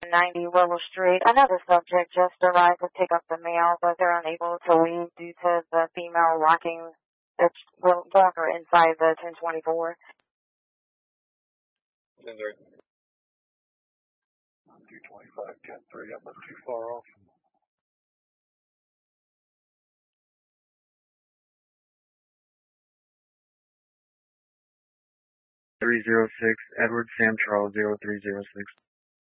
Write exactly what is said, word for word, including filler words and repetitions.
ninety Willow Street. Another subject just arrived to pick up the mail, but they're unable to leave due to the female locking the walker inside the ten twenty-four. ten three. two twenty-five, ten three. I'm not too far off. three zero six, Edward Sam Charles zero three zero six.